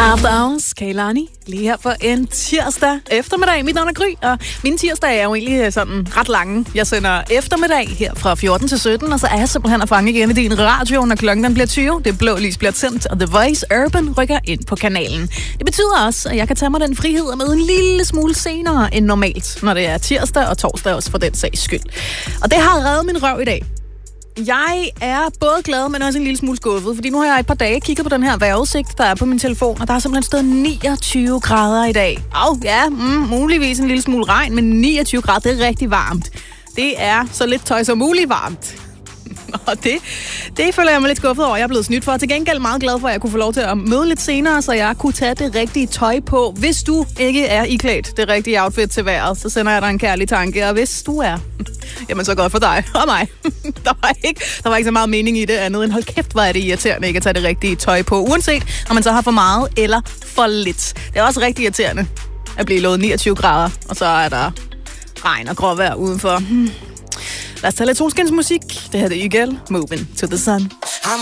After Hours, Kaylani, lige her for en tirsdag eftermiddag. Mit navn er Gry, og mine tirsdage er jo egentlig sådan ret lange. Jeg sender eftermiddag her fra 14 til 17, og så er jeg simpelthen at fange igen i din radio, når klokken den bliver 20. Det blå lys bliver tændt, og The Voice Urban rykker ind på kanalen. Det betyder også, at jeg kan tage mig den frihed med en lille smule senere end normalt, når det er tirsdag og torsdag også for den sags skyld. Og det har reddet min røv i dag. Jeg er både glad, men også en lille smule skuffet, fordi nu har jeg et par dage kigget på den her vejrudsigt, der er på min telefon, og der har simpelthen stået 29 grader i dag. Muligvis en lille smule regn, men 29 grader, det er rigtig varmt. Det er så lidt tøj som muligt varmt. Og det føler jeg mig lidt skuffet over, jeg er blevet snydt for. Til gengæld meget glad for, at jeg kunne få lov til at møde lidt senere, så jeg kunne tage det rigtige tøj på. Hvis du ikke er iklædt det rigtige outfit til vejret, så sender jeg dig en kærlig tanke. Og hvis du er, jamen så godt for dig og mig. Der var ikke så meget mening i det andet end hold kæft, hvor er det irriterende ikke at tage det rigtige tøj på. Uanset om man så har for meget eller for lidt. Det er også rigtig irriterende at blive lovet 29 grader, og så er der regn og gråvejr udenfor. Lad os tage lidt solskinsmusik. Det her er Ygel, Moving to the Sun.